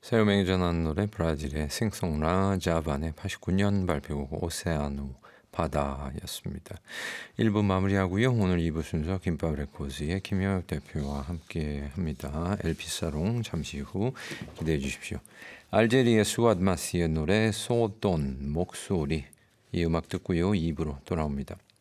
새로 맹전한 노래 브라질의 싱송라 자반의 89년 발표곡 오세아노 바다였습니다. 1부 마무리하고요. 오늘 2부 순서 김밥 레코드의 김영혁 대표와 함께 합니다. 엘피사롱 잠시 후 기대해 주십시오. 알제리의 수왑 마시의 노래 소돈 목소리 이 음악 듣고요. 2부로 돌아옵니다.